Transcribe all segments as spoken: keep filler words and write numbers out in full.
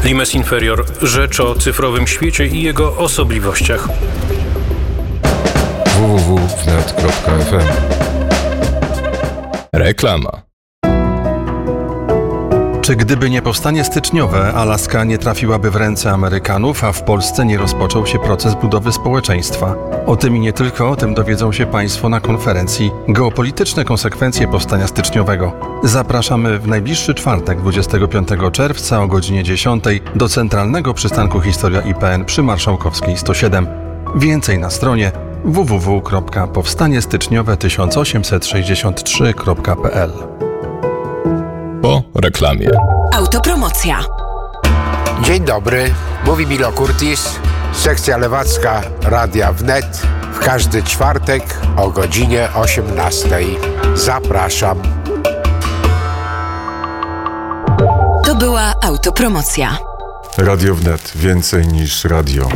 Limes Inferior. Rzecz o cyfrowym świecie i jego osobliwościach. w w w kropka wnet kropka f m. Reklama. Czy gdyby nie powstanie styczniowe, Alaska nie trafiłaby w ręce Amerykanów, a w Polsce nie rozpoczął się proces budowy społeczeństwa? O tym i nie tylko o tym dowiedzą się Państwo na konferencji Geopolityczne konsekwencje powstania styczniowego. Zapraszamy w najbliższy czwartek, dwudziestego piątego czerwca o godzinie dziesiątej do Centralnego Przystanku Historia I P N przy Marszałkowskiej sto siedem. Więcej na stronie w w w kropka powstanie styczniowe tysiąc osiemset sześćdziesiąt trzy kropka p l. Po reklamie. Autopromocja. Dzień dobry, mówi Milo Curtis, sekcja lewacka Radia Wnet w każdy czwartek o godzinie osiemnastej. Zapraszam. To była autopromocja. Radio Wnet. Więcej niż radio.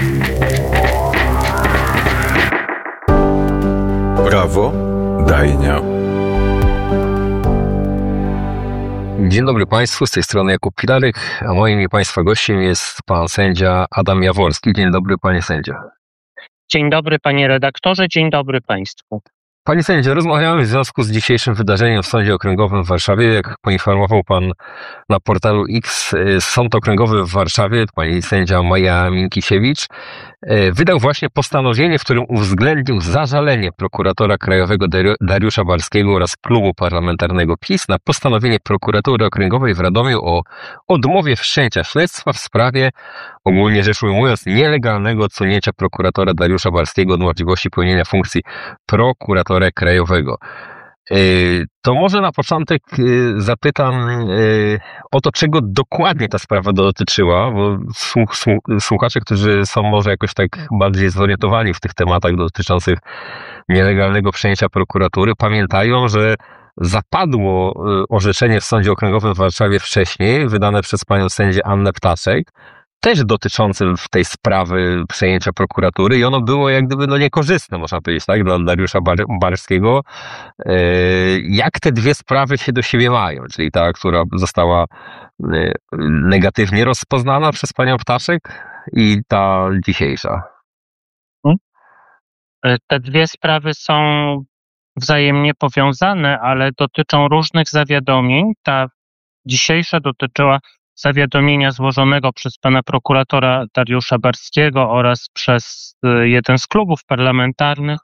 Prawo Dajnia. Dzień dobry Państwu, z tej strony Jakub Pilarek, a moim i Państwa gościem jest pan sędzia Adam Jaworski. Dzień dobry, panie sędzio. Dzień dobry, panie redaktorze, dzień dobry Państwu. Panie sędzio, rozmawiamy w związku z dzisiejszym wydarzeniem w Sądzie Okręgowym w Warszawie. Jak poinformował pan na portalu X, Sąd Okręgowy w Warszawie, pani sędzia Maja Minkisiewicz, wydał właśnie postanowienie, w którym uwzględnił zażalenie prokuratora krajowego Dariusza Barskiego oraz klubu parlamentarnego PiS na postanowienie prokuratury okręgowej w Radomiu o odmowie wszczęcia śledztwa w sprawie, ogólnie rzecz ujmując, nielegalnego odsunięcia prokuratora Dariusza Barskiego od możliwości pełnienia funkcji prokuratora krajowego. To może na początek zapytam o to, czego dokładnie ta sprawa dotyczyła, bo słuchacze, którzy są może jakoś tak bardziej zorientowani w tych tematach dotyczących nielegalnego przejęcia prokuratury, pamiętają, że zapadło orzeczenie w Sądzie Okręgowym w Warszawie wcześniej, wydane przez panią sędzię Annę Ptaszek, też dotyczący tej sprawy przejęcia prokuratury i ono było jak gdyby no niekorzystne, można powiedzieć, tak, dla Dariusza Bar- Barskiego. Jak te dwie sprawy się do siebie mają? Czyli ta, która została negatywnie rozpoznana przez panią Ptaszek i ta dzisiejsza. Te dwie sprawy są wzajemnie powiązane, ale dotyczą różnych zawiadomień. Ta dzisiejsza dotyczyła zawiadomienia złożonego przez pana prokuratora Dariusza Barskiego oraz przez jeden z klubów parlamentarnych.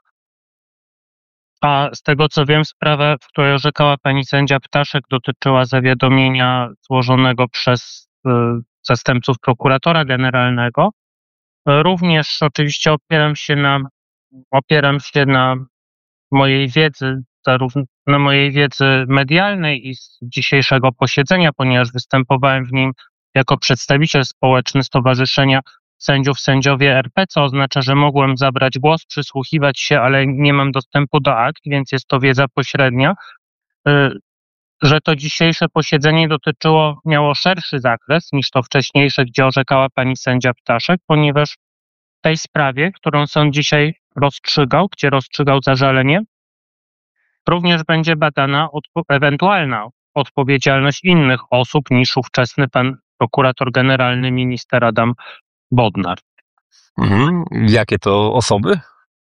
A z tego co wiem, sprawa, w której orzekała pani sędzia Ptaszek, dotyczyła zawiadomienia złożonego przez zastępców prokuratora generalnego. Również oczywiście opieram się na, opieram się na mojej wiedzy, zarówno na mojej wiedzy medialnej i z dzisiejszego posiedzenia, ponieważ występowałem w nim jako przedstawiciel społeczny Stowarzyszenia Sędziów Sędziowie R P, co oznacza, że mogłem zabrać głos, przysłuchiwać się, ale nie mam dostępu do akt, więc jest to wiedza pośrednia, że to dzisiejsze posiedzenie dotyczyło, miało szerszy zakres niż to wcześniejsze, gdzie orzekała pani sędzia Ptaszek, ponieważ w tej sprawie, którą sąd dzisiaj rozstrzygał, gdzie rozstrzygał zażalenie, również będzie badana odpo- ewentualna odpowiedzialność innych osób niż ówczesny pan prokurator generalny minister Adam Bodnar. Mhm. Jakie to osoby?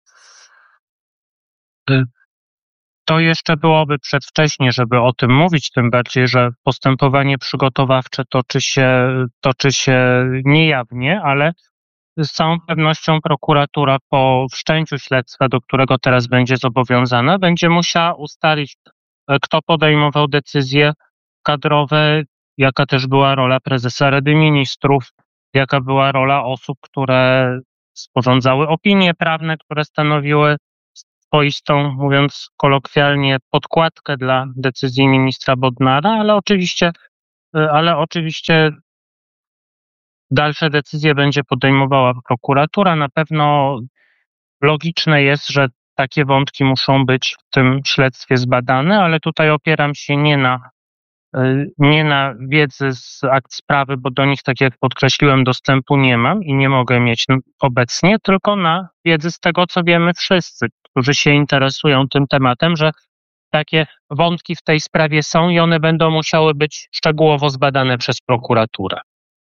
To jeszcze byłoby przedwcześnie, żeby o tym mówić, tym bardziej, że postępowanie przygotowawcze toczy się, toczy się niejawnie, ale z całą pewnością prokuratura po wszczęciu śledztwa, do którego teraz będzie zobowiązana, będzie musiała ustalić, kto podejmował decyzje kadrowe, jaka też była rola prezesa Rady Ministrów, jaka była rola osób, które sporządzały opinie prawne, które stanowiły swoistą, mówiąc kolokwialnie, podkładkę dla decyzji ministra Bodnara, ale oczywiście, ale oczywiście dalsze decyzje będzie podejmowała prokuratura. Na pewno logiczne jest, że takie wątki muszą być w tym śledztwie zbadane, ale tutaj opieram się nie na, nie na wiedzy z akt sprawy, bo do nich, tak jak podkreśliłem, dostępu nie mam i nie mogę mieć obecnie, tylko na wiedzy z tego, co wiemy wszyscy, którzy się interesują tym tematem, że takie wątki w tej sprawie są i one będą musiały być szczegółowo zbadane przez prokuraturę.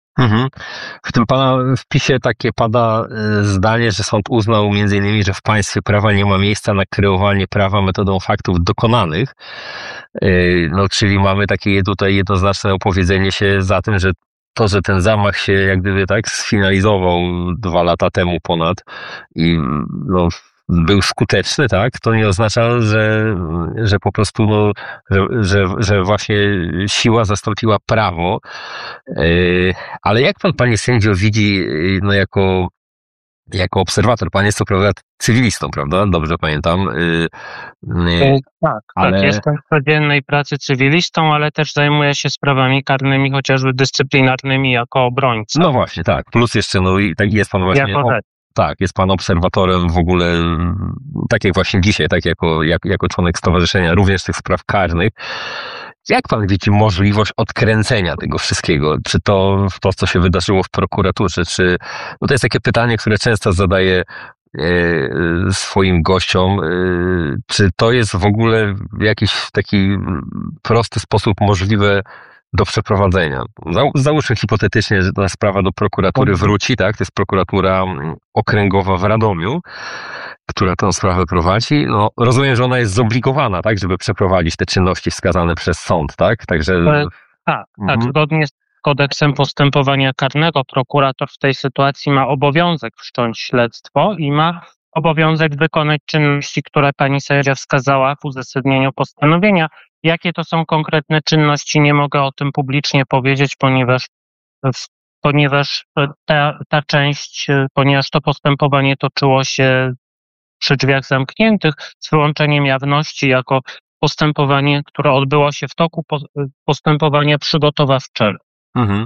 Mhm. W tym pana wpisie takie pada y, zdanie, że sąd uznał między innymi, że w państwie prawa nie ma miejsca na kreowanie prawa metodą faktów dokonanych. Y, no, czyli mamy takie tutaj jednoznaczne opowiedzenie się za tym, że to, że ten zamach się jak gdyby tak sfinalizował dwa lata temu ponad i no, był skuteczny, tak, to nie oznacza, że, że po prostu, no, że, że, że właśnie siła zastąpiła prawo. Yy, ale jak pan, panie sędzio, widzi, yy, no, jako, jako obserwator, pan jest co prawda cywilistą, prawda? Dobrze pamiętam. Yy, yy, Tak, ale... tak, jestem w codziennej pracy cywilistą, ale też zajmuję się sprawami karnymi, chociażby dyscyplinarnymi jako obrońca. No właśnie, tak. Plus jeszcze, no i tak jest pan właśnie... Jako rzecz. Tak, jest pan obserwatorem w ogóle, tak jak właśnie dzisiaj, tak jako, jak, jako członek stowarzyszenia, również tych spraw karnych. Jak pan widzi możliwość odkręcenia tego wszystkiego? Czy to, to co się wydarzyło w prokuraturze, czy... No to jest takie pytanie, które często zadaję e, swoim gościom. E, czy to jest w ogóle w jakiś taki prosty sposób możliwe do przeprowadzenia? Załóżmy hipotetycznie, że ta sprawa do prokuratury wróci, tak? To jest prokuratura okręgowa w Radomiu, która tę sprawę prowadzi. No, rozumiem, że ona jest zobligowana, tak? Żeby przeprowadzić te czynności wskazane przez sąd, tak? Także... E, tak, Mhm. tak. Zgodnie z kodeksem postępowania karnego prokurator w tej sytuacji ma obowiązek wszcząć śledztwo i ma obowiązek wykonać czynności, które pani sędzia wskazała w uzasadnieniu postanowienia. Jakie to są konkretne czynności, nie mogę o tym publicznie powiedzieć, ponieważ, ponieważ ta, ta część, ponieważ to postępowanie toczyło się przy drzwiach zamkniętych z wyłączeniem jawności jako postępowanie, które odbyło się w toku postępowania przygotowawczego. Mhm.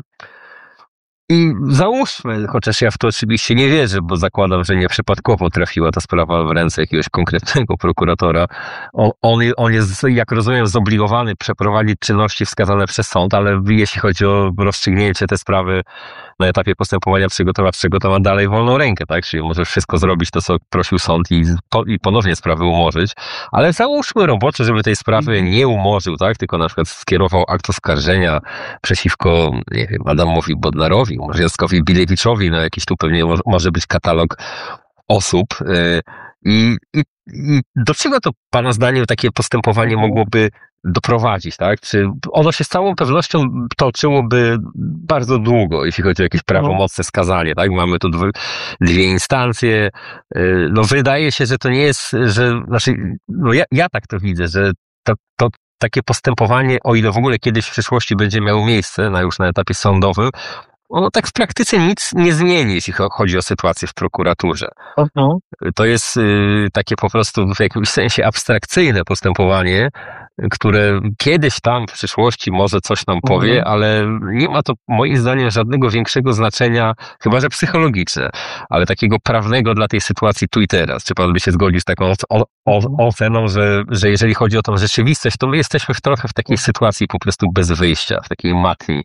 I załóżmy, chociaż ja w to oczywiście nie wierzę, bo zakładam, że nieprzypadkowo trafiła ta sprawa w ręce jakiegoś konkretnego prokuratora. On, on, on jest, jak rozumiem, zobligowany przeprowadzić czynności wskazane przez sąd, ale jeśli chodzi o rozstrzygnięcie tej sprawy na etapie postępowania przygotowawczego, to ma dalej wolną rękę, tak? Czyli może wszystko zrobić to, co prosił sąd i, i ponownie sprawy umorzyć. Ale załóżmy robocze, żeby tej sprawy nie umorzył, tak? Tylko na przykład skierował akt oskarżenia przeciwko, nie wiem, Adamowi Bodnarowi, może Jackowi Bilewiczowi, no jakiś tu pewnie może być katalog osób. I, i, i do czego to pana zdaniem takie postępowanie mogłoby doprowadzić, tak? Czy ono się z całą pewnością toczyłoby bardzo długo, jeśli chodzi o jakieś prawomocne skazanie, tak? Mamy tu dwie, dwie instancje. No wydaje się, że to nie jest, że, znaczy, no ja, ja tak to widzę, że to, to takie postępowanie, o ile w ogóle kiedyś w przyszłości będzie miało miejsce, na już na etapie sądowym, ono tak w praktyce nic nie zmieni, jeśli chodzi o sytuację w prokuraturze. Uh-huh. To jest y, takie po prostu w jakimś sensie abstrakcyjne postępowanie, które kiedyś tam w przyszłości może coś nam powie, uh-huh. ale nie ma to moim zdaniem żadnego większego znaczenia, chyba że psychologiczne, ale takiego prawnego dla tej sytuacji tu i teraz. Czy pan by się zgodził z taką o, o, oceną, że, że jeżeli chodzi o tą rzeczywistość, to my jesteśmy w trochę w takiej sytuacji po prostu bez wyjścia, w takiej matni.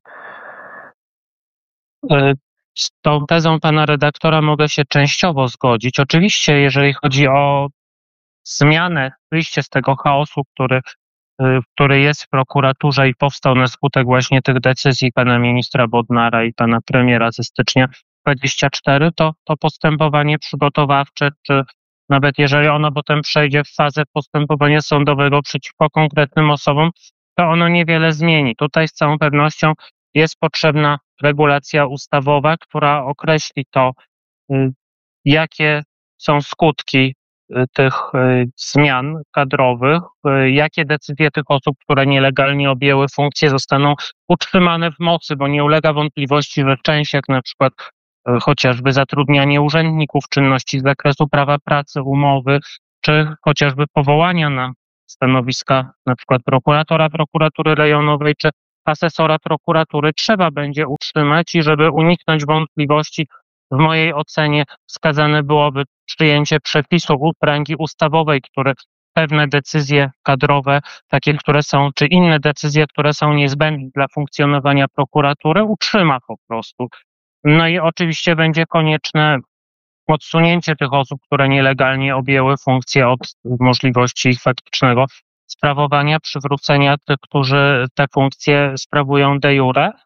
Z tą tezą pana redaktora mogę się częściowo zgodzić. Oczywiście, jeżeli chodzi o zmianę, wyjście z tego chaosu, który, który jest w prokuraturze i powstał na skutek właśnie tych decyzji pana ministra Bodnara i pana premiera ze stycznia dwudziestego czwartego, to, to postępowanie przygotowawcze, czy nawet jeżeli ono potem przejdzie w fazę postępowania sądowego przeciwko konkretnym osobom, to ono niewiele zmieni. Tutaj z całą pewnością jest potrzebna regulacja ustawowa, która określi to, jakie są skutki tych zmian kadrowych, jakie decyzje tych osób, które nielegalnie objęły funkcje, zostaną utrzymane w mocy, bo nie ulega wątpliwości, że część, jak na przykład chociażby zatrudnianie urzędników, czynności z zakresu prawa pracy, umowy, czy chociażby powołania na stanowiska na przykład prokuratora, prokuratury rejonowej, czy asesora prokuratury trzeba będzie utrzymać i żeby uniknąć wątpliwości, w mojej ocenie wskazane byłoby przyjęcie przepisów rangi ustawowej, które pewne decyzje kadrowe, takie, które są, czy inne decyzje, które są niezbędne dla funkcjonowania prokuratury, utrzyma po prostu. No i oczywiście będzie konieczne odsunięcie tych osób, które nielegalnie objęły funkcje od możliwości ich faktycznego sprawowania, przywrócenia tych, którzy te funkcje sprawują de jure.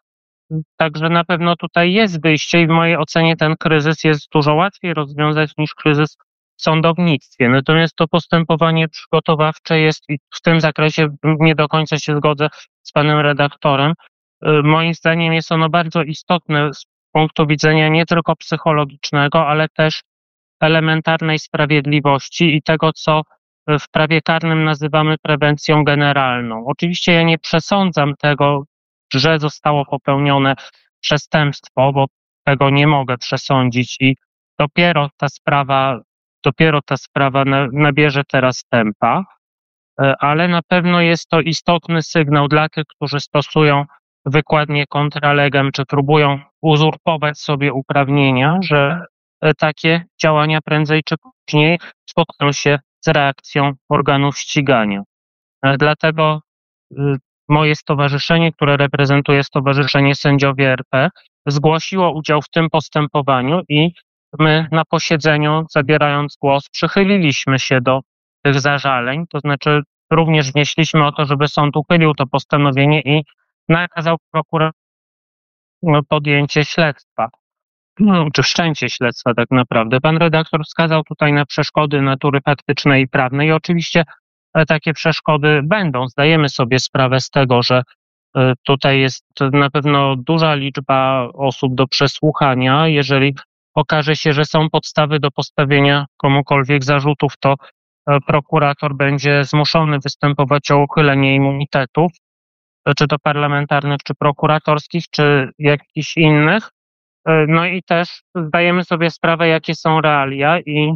Także na pewno tutaj jest wyjście i w mojej ocenie ten kryzys jest dużo łatwiej rozwiązać niż kryzys w sądownictwie. Natomiast to postępowanie przygotowawcze jest i w tym zakresie nie do końca się zgodzę z panem redaktorem. Moim zdaniem jest ono bardzo istotne z punktu widzenia nie tylko psychologicznego, ale też elementarnej sprawiedliwości i tego, co w prawie karnym nazywamy prewencją generalną. Oczywiście ja nie przesądzam tego, że zostało popełnione przestępstwo, bo tego nie mogę przesądzić i dopiero ta sprawa, dopiero ta sprawa nabierze teraz tempa, ale na pewno jest to istotny sygnał dla tych, którzy stosują wykładnię contra legem, czy próbują uzurpować sobie uprawnienia, że takie działania prędzej czy później spotkną się z reakcją organów ścigania. Dlatego moje stowarzyszenie, które reprezentuje Stowarzyszenie Sędziowie R P, zgłosiło udział w tym postępowaniu i my na posiedzeniu, zabierając głos, przychyliliśmy się do tych zażaleń, to znaczy również wnieśliśmy o to, żeby sąd uchylił to postanowienie i nakazał prokuratorom podjęcie śledztwa, no, czy wszczęcie śledztwa tak naprawdę. Pan redaktor wskazał tutaj na przeszkody natury faktycznej i prawnej i oczywiście takie przeszkody będą. Zdajemy sobie sprawę z tego, że tutaj jest na pewno duża liczba osób do przesłuchania. Jeżeli okaże się, że są podstawy do postawienia komukolwiek zarzutów, to prokurator będzie zmuszony występować o uchylenie immunitetów, czy to parlamentarnych, czy prokuratorskich, czy jakichś innych. No i też zdajemy sobie sprawę, jakie są realia i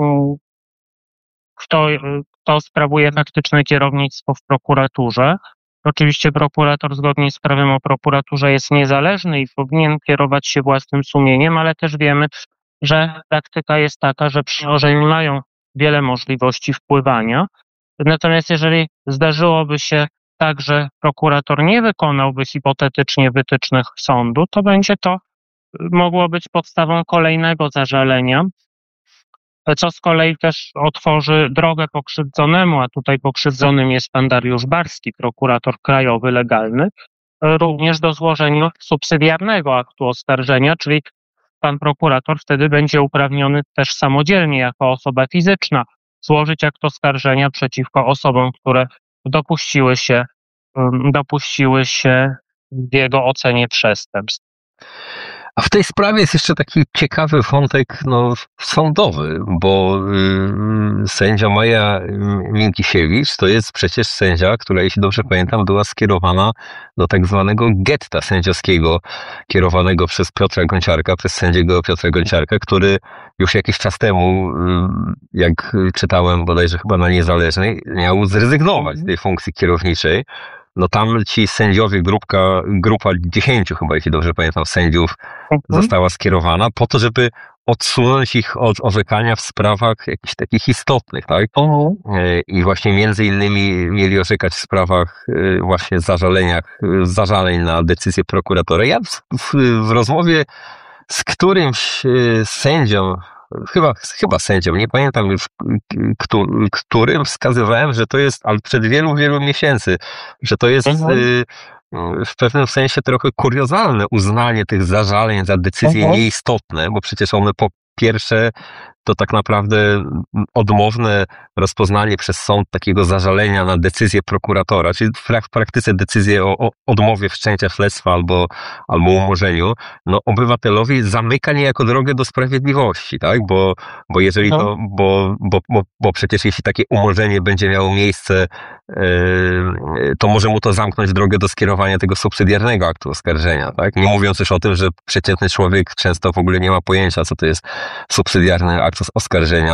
kto, kto sprawuje faktyczne kierownictwo w prokuraturze. Oczywiście prokurator zgodnie z prawem o prokuraturze jest niezależny i powinien kierować się własnym sumieniem, ale też wiemy, że praktyka jest taka, że przełożeni mają wiele możliwości wpływania. Natomiast jeżeli zdarzyłoby się tak, że prokurator nie wykonałby hipotetycznie wytycznych sądu, to będzie to mogło być podstawą kolejnego zażalenia, co z kolei też otworzy drogę pokrzywdzonemu, a tutaj pokrzywdzonym jest pan Dariusz Barski, prokurator krajowy legalny, również do złożenia subsydiarnego aktu oskarżenia, czyli pan prokurator wtedy będzie uprawniony też samodzielnie jako osoba fizyczna złożyć akt oskarżenia przeciwko osobom, które dopuściły się, dopuściły się w jego ocenie przestępstw. A w tej sprawie jest jeszcze taki ciekawy wątek no, sądowy, bo y, sędzia Maja Minkisiewicz to jest przecież sędzia, która, jeśli dobrze pamiętam, była skierowana do tak zwanego getta sędziowskiego, kierowanego przez Piotra Gonciarka, przez sędziego Piotra Gonciarka, który już jakiś czas temu, y, jak czytałem bodajże chyba na Niezależnej, miał zrezygnować z tej funkcji kierowniczej. No tam ci sędziowie, grupka, grupa dziesięciu chyba, jeśli dobrze pamiętam, sędziów mhm. została skierowana po to, żeby odsunąć ich od orzekania w sprawach jakichś takich istotnych, tak? Mhm. I właśnie między innymi mieli orzekać w sprawach właśnie zażaleniach, zażaleń na decyzję prokuratora. Ja w, w, w rozmowie z którymś sędzią, Chyba, chyba sędzią, nie pamiętam już którym, wskazywałem, że to jest, ale przed wielu, wielu miesięcy, że to jest mhm. y, w pewnym sensie trochę kuriozalne uznanie tych zażaleń za decyzje mhm. nieistotne, bo przecież one po pierwsze to tak naprawdę odmowne rozpoznanie przez sąd takiego zażalenia na decyzję prokuratora, czyli w praktyce decyzję o, o odmowie wszczęcia śledztwa albo, albo umorzeniu, no obywatelowi zamyka niejako drogę do sprawiedliwości, tak? Bo, bo jeżeli no. to, bo, bo, bo, bo przecież jeśli takie umorzenie będzie miało miejsce, yy, to może mu to zamknąć drogę do skierowania tego subsydiarnego aktu oskarżenia, tak? Nie mówiąc już o tym, że przeciętny człowiek często w ogóle nie ma pojęcia, co to jest subsydiarny akt oskarżenia.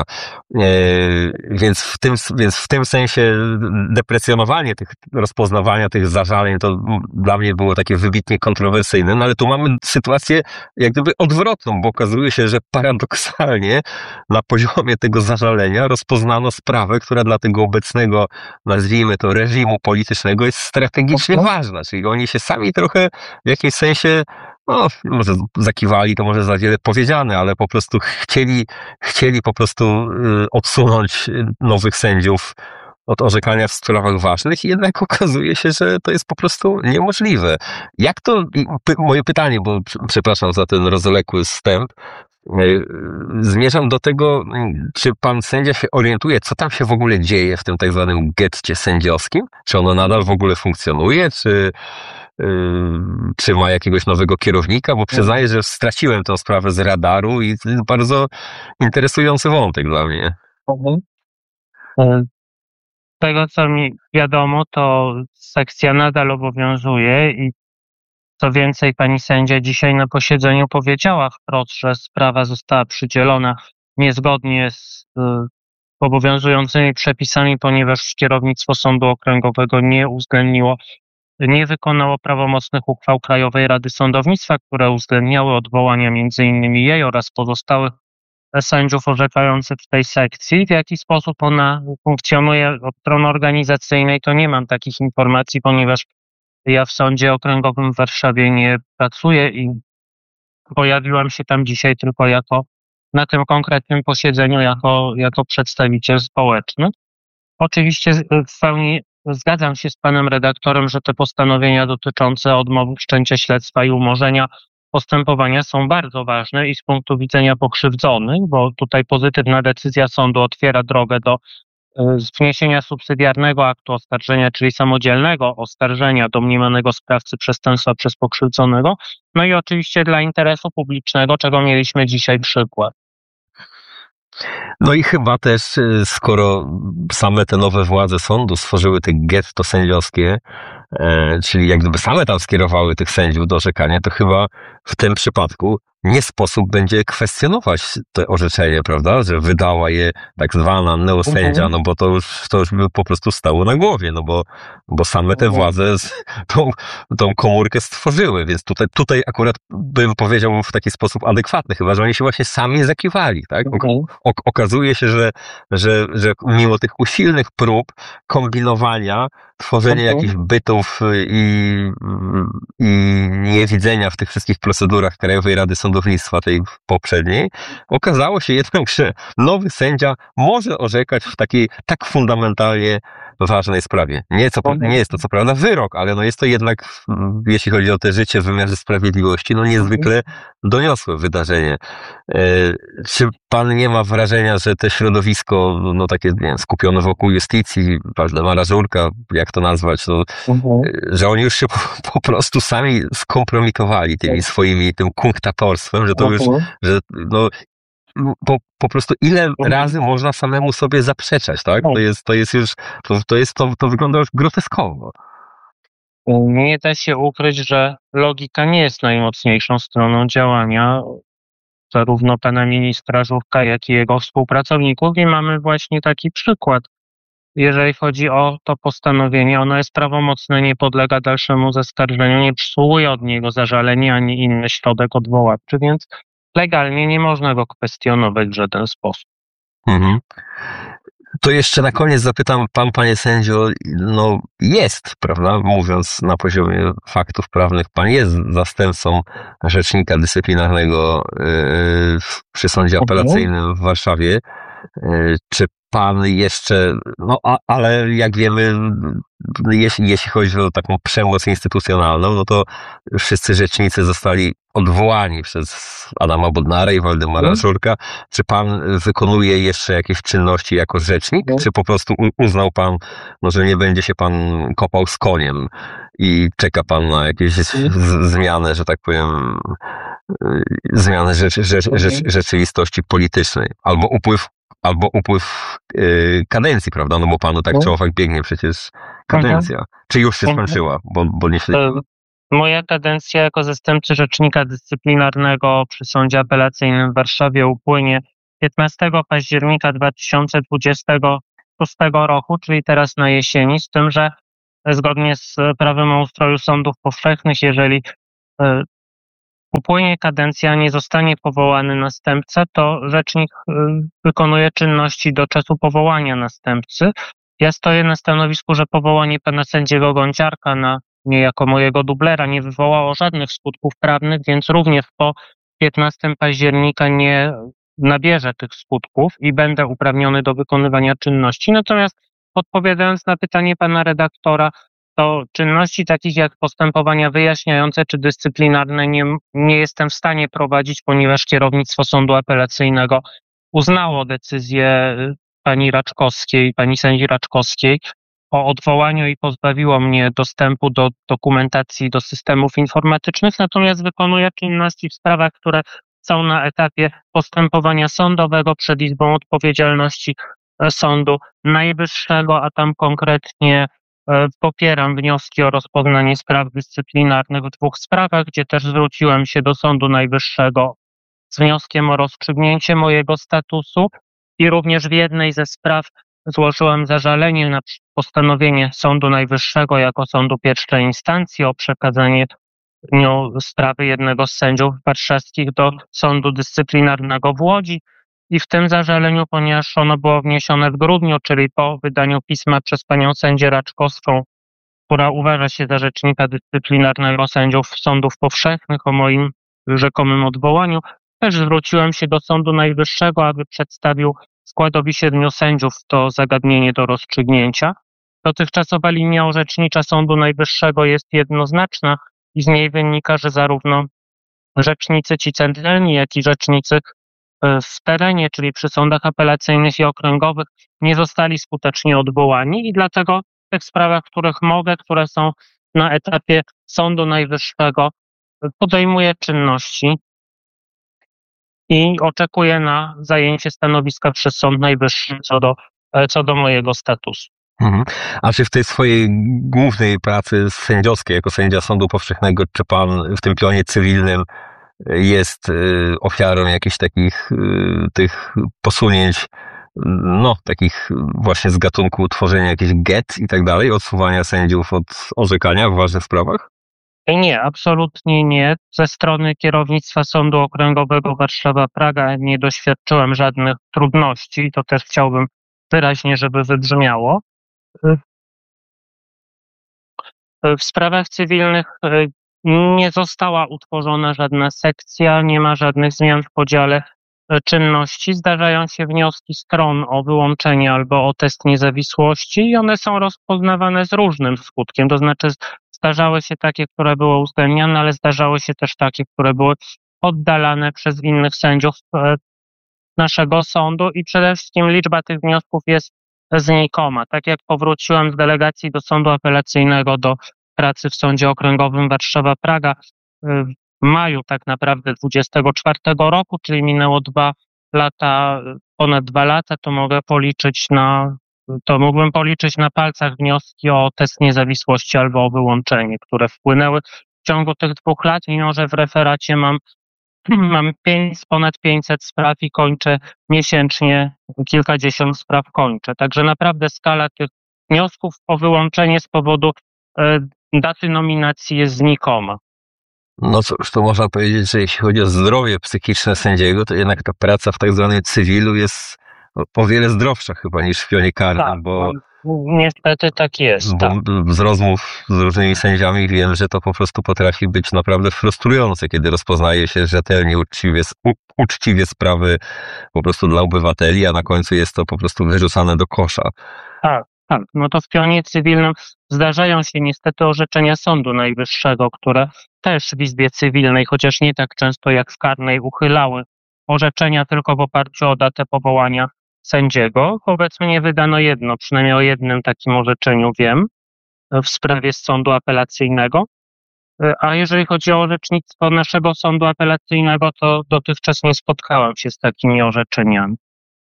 Więc w tym, więc w tym sensie deprecjonowanie tych, rozpoznawania tych zażaleń to dla mnie było takie wybitnie kontrowersyjne, no ale tu mamy sytuację jak gdyby odwrotną, bo okazuje się, że paradoksalnie na poziomie tego zażalenia rozpoznano sprawę, która dla tego obecnego, nazwijmy to, reżimu politycznego jest strategicznie okay. ważna, czyli oni się sami trochę w jakimś sensie no, może zakiwali, to może za wiele powiedziane, ale po prostu chcieli, chcieli po prostu odsunąć nowych sędziów od orzekania w sprawach ważnych i jednak okazuje się, że to jest po prostu niemożliwe. Jak to, py, moje pytanie, bo przepraszam za ten rozwlekły wstęp, zmierzam do tego, czy pan sędzia się orientuje, co tam się w ogóle dzieje w tym tak zwanym getcie sędziowskim? Czy ono nadal w ogóle funkcjonuje? Czy, yy, czy ma jakiegoś nowego kierownika? Bo przyznaję, że straciłem tę sprawę z radaru i to jest bardzo interesujący wątek dla mnie. Z tego, co mi wiadomo, to sekcja nadal obowiązuje i co więcej, pani sędzia dzisiaj na posiedzeniu powiedziała wprost, że sprawa została przydzielona niezgodnie z y, obowiązującymi przepisami, ponieważ kierownictwo Sądu Okręgowego nie uwzględniło, nie wykonało prawomocnych uchwał Krajowej Rady Sądownictwa, które uwzględniały odwołania między innymi jej oraz pozostałych sędziów orzekających w tej sekcji. W jaki sposób ona funkcjonuje od strony organizacyjnej, to nie mam takich informacji, ponieważ ja w Sądzie Okręgowym w Warszawie nie pracuję i pojawiłam się tam dzisiaj tylko jako, na tym konkretnym posiedzeniu, jako, jako przedstawiciel społeczny. Oczywiście w pełni zgadzam się z panem redaktorem, że te postanowienia dotyczące odmowy wszczęcia śledztwa i umorzenia postępowania są bardzo ważne i z punktu widzenia pokrzywdzonych, bo tutaj pozytywna decyzja sądu otwiera drogę do wniesienia subsydiarnego aktu oskarżenia, czyli samodzielnego oskarżenia domniemanego sprawcy przestępstwa przez pokrzywdzonego, no i oczywiście dla interesu publicznego, czego mieliśmy dzisiaj przykład. No i chyba też, skoro same te nowe władze sądu stworzyły te getto sędziowskie, e, czyli jak gdyby same tam skierowały tych sędziów do orzekania, to chyba w tym przypadku nie sposób będzie kwestionować to orzeczenie, prawda, że wydała je tak zwana neosędzia, no bo to już, to już by po prostu stało na głowie, no bo, bo same te władze tą, tą komórkę stworzyły, więc tutaj, tutaj akurat bym powiedział w taki sposób adekwatny, chyba że oni się właśnie sami zakiwali, tak? O, okazuje się, że, że, że mimo tych usilnych prób kombinowania, tworzenia jakichś bytów i, i niewidzenia w tych wszystkich procedurach Krajowej Rady Sądownictwa, tej poprzedniej, okazało się jednak, że nowy sędzia może orzekać w takiej tak fundamentalnie ważnej sprawie. Nie, co, nie jest to co prawda wyrok, ale no jest to jednak, jeśli chodzi o te życie w wymiarze sprawiedliwości, no niezwykle doniosłe wydarzenie. E, czy pan nie ma wrażenia, że to środowisko, no takie, nie wiem, skupione wokół justycji, Waldemara Żurka, jak to nazwać, no, mhm. że oni już się po, po prostu sami skompromitowali tymi swoimi, tym kunktatorstwem, że to już, że no, po, po prostu ile razy można samemu sobie zaprzeczać, tak? To jest, to jest już, to, to jest, to, to wygląda już groteskowo. Nie da się ukryć, że logika nie jest najmocniejszą stroną działania zarówno pana ministra Żurka, jak i jego współpracowników i mamy właśnie taki przykład. Jeżeli chodzi o to postanowienie, ono jest prawomocne, nie podlega dalszemu zaskarżeniu, nie przysługuje od niego zażalenie ani inny środek odwoławczy, więc legalnie nie można go kwestionować w żaden sposób. Mhm. To jeszcze na koniec zapytam pan, panie sędzio, no jest, prawda, mówiąc na poziomie faktów prawnych, pan jest zastępcą rzecznika dyscyplinarnego yy, przy Sądzie Apelacyjnym w Warszawie. Yy, czy pan jeszcze, no a, ale jak wiemy, jeśli, jeśli chodzi o taką przemoc instytucjonalną, no to wszyscy rzecznicy zostali odwołani przez Adama Bodnara i Waldemara hmm. Żurka. Czy pan wykonuje jeszcze jakieś czynności jako rzecznik, hmm. czy po prostu uznał pan, no, że nie będzie się pan kopał z koniem i czeka pan na jakieś hmm. z, zmiany, że tak powiem, zmiany rzeczy, rzecz, rzecz, rzeczywistości politycznej, albo upływ Albo upływ yy, kadencji, prawda? No bo panu tak w czołówek biegnie przecież kadencja. Mhm. Czy już się skończyła? Bo, bo nie śledzi. Moja kadencja jako zastępcy rzecznika dyscyplinarnego przy Sądzie Apelacyjnym w Warszawie upłynie piętnastego października dwa tysiące dwudziestego szóstego roku, czyli teraz na jesieni, z tym, że zgodnie z prawem o ustroju sądów powszechnych, jeżeli yy, upłynie kadencja, nie zostanie powołany następca, to rzecznik wykonuje czynności do czasu powołania następcy. Ja stoję na stanowisku, że powołanie pana sędziego Gąciarka na niejako mojego dublera nie wywołało żadnych skutków prawnych, więc również po piętnastego października nie nabierze tych skutków i będę uprawniony do wykonywania czynności. Natomiast odpowiadając na pytanie pana redaktora, to czynności takich jak postępowania wyjaśniające czy dyscyplinarne nie, nie jestem w stanie prowadzić, ponieważ kierownictwo sądu apelacyjnego uznało decyzję pani Raczkowskiej, pani sędzi Raczkowskiej o odwołaniu i pozbawiło mnie dostępu do dokumentacji, do systemów informatycznych, natomiast wykonuję czynności w sprawach, które są na etapie postępowania sądowego przed Izbą Odpowiedzialności Sądu Najwyższego, a tam konkretnie e, popieram wnioski o rozpoznanie spraw dyscyplinarnych w dwóch sprawach, gdzie też zwróciłem się do Sądu Najwyższego z wnioskiem o rozstrzygnięcie mojego statusu i również w jednej ze spraw złożyłem zażalenie na postanowienie Sądu Najwyższego jako sądu pierwszej instancji o przekazanie sprawy jednego z sędziów warszawskich do Sądu Dyscyplinarnego w Łodzi i w tym zażaleniu, ponieważ ono było wniesione w grudniu, czyli po wydaniu pisma przez panią sędzię Raczkowską, która uważa się za rzecznika dyscyplinarnego sędziów sądów powszechnych o moim rzekomym odwołaniu, też zwróciłem się do Sądu Najwyższego, aby przedstawił składowi siedmiu sędziów to zagadnienie do rozstrzygnięcia. Dotychczasowa linia orzecznicza Sądu Najwyższego jest jednoznaczna i z niej wynika, że zarówno rzecznicy ci centralni, jak i rzecznicy w terenie, czyli przy sądach apelacyjnych i okręgowych, nie zostali skutecznie odwołani i dlatego w tych sprawach, których mogę, które są na etapie Sądu Najwyższego, podejmuję czynności i oczekuję na zajęcie stanowiska przez Sąd Najwyższy co do, co do mojego statusu. Mhm. A czy w tej swojej głównej pracy sędziowskiej, jako sędzia Sądu Powszechnego, czy pan w tym pionie cywilnym jest y, ofiarą jakichś takich y, tych posunięć, no takich właśnie z gatunku tworzenia jakichś get i tak dalej, odsuwania sędziów od orzekania w ważnych sprawach? Nie, absolutnie nie. Ze strony kierownictwa Sądu Okręgowego Warszawa-Praga nie doświadczyłem żadnych trudności. To też chciałbym wyraźnie, żeby wybrzmiało. W sprawach cywilnych nie została utworzona żadna sekcja, nie ma żadnych zmian w podziale czynności. Zdarzają się wnioski stron o wyłączenie albo o test niezawisłości i one są rozpoznawane z różnym skutkiem. To znaczy zdarzały się takie, które były uwzględniane, ale zdarzały się też takie, które były oddalane przez innych sędziów naszego sądu i przede wszystkim liczba tych wniosków jest znikoma. Tak jak powróciłem z delegacji do sądu apelacyjnego do pracy w Sądzie Okręgowym Warszawa-Praga w maju tak naprawdę dwudziestego czwartego roku, czyli minęło dwa lata, ponad dwa lata, to mogę policzyć na, to mógłbym policzyć na palcach wnioski o test niezawisłości albo o wyłączenie, które wpłynęły w ciągu tych dwóch lat, mimo że w referacie mam Mam pięć, ponad pięćset spraw i kończę miesięcznie, kilkadziesiąt spraw kończę. Także naprawdę skala tych wniosków o wyłączenie z powodu e, daty nominacji jest znikoma. No cóż, to można powiedzieć, że jeśli chodzi o zdrowie psychiczne sędziego, to jednak ta praca w tak zwanym cywilu jest o wiele zdrowsza chyba niż w pionie karnym, Tak, bo... Niestety tak jest. Bo tak. z rozmów z różnymi sędziami wiem, że to po prostu potrafi być naprawdę frustrujące, kiedy rozpoznaje się rzetelnie, uczciwie, u, uczciwie sprawy po prostu dla obywateli, a na końcu jest to po prostu wyrzucane do kosza. Tak, tak. No to w pionie cywilnym zdarzają się niestety orzeczenia Sądu Najwyższego, które też w Izbie Cywilnej, chociaż nie tak często jak w karnej, uchylały orzeczenia tylko w oparciu o datę powołania sędziego. Wobec mnie wydano jedno, przynajmniej o jednym takim orzeczeniu wiem, w sprawie z sądu apelacyjnego. A jeżeli chodzi o orzecznictwo naszego sądu apelacyjnego, to dotychczas nie spotkałem się z takimi orzeczeniami.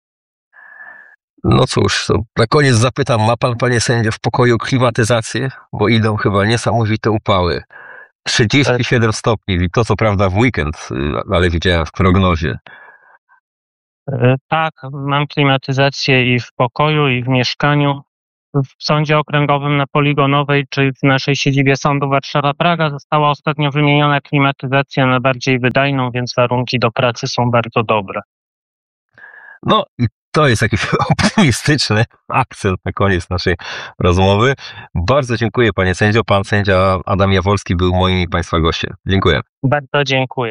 No cóż, to na koniec zapytam, ma pan, panie sędzio, w pokoju klimatyzację? Bo idą chyba niesamowite upały. trzydzieści siedem stopni, i to co prawda w weekend, ale widziałem w prognozie. Tak, mam klimatyzację i w pokoju, i w mieszkaniu. W Sądzie Okręgowym na Poligonowej, czy w naszej siedzibie Sądu Warszawa-Praga została ostatnio wymieniona klimatyzacja na bardziej wydajną, więc warunki do pracy są bardzo dobre. No i to jest jakiś optymistyczny akcent na koniec naszej rozmowy. Bardzo dziękuję, panie sędzio. Pan sędzia Adam Jawolski był moim i państwa gościem. Dziękuję. Bardzo dziękuję.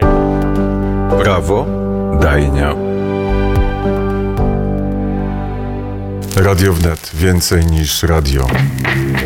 Brawo, Dajnia. Radio Wnet. Więcej niż radio.